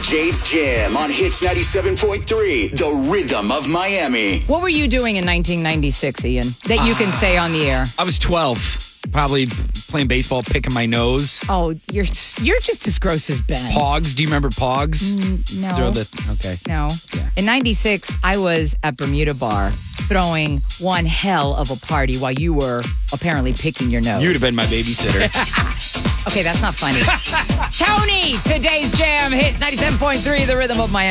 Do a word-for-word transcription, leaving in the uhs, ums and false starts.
Jade's Jam on Hits ninety-seven point three, The Rhythm of Miami. What were you doing in nineteen ninety-six, Ian, that you can say on the air? I was twelve. Probably playing baseball, picking my nose. Oh, you're you're just as gross as Ben. Pogs. Do you remember Pogs? Mm, no. They're the, okay. No. Yeah. In ninety-six, I was at Bermuda Bar throwing one hell of a party while you were apparently picking your nose. You'd have been my babysitter. Okay, that's not funny. Tony, today's Jam hits ninety-seven point three, The Rhythm of Miami.